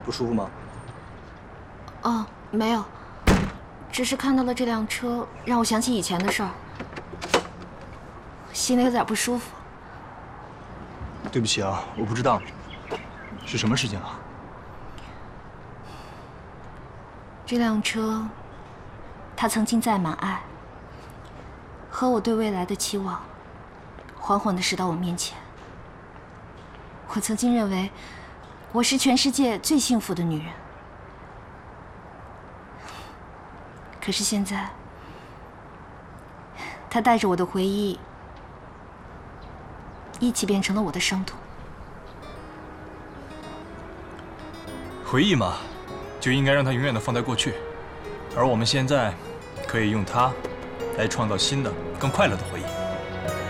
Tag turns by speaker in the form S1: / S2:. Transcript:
S1: 不舒服吗？
S2: 哦，没有，只是看到了这辆车，让我想起以前的事儿，心里有点不舒服。
S1: 对不起啊，我不知道，是什么事情啊？
S2: 这辆车，它曾经载满爱，和我对未来的期望，缓缓地驶到我面前。我曾经认为，我是全世界最幸福的女人。可是现在，它带着我的回忆，一起变成了我的伤痛。
S1: 回忆嘛，就应该让它永远地放在过去，而我们现在可以用它来创造新的、更快乐的回忆。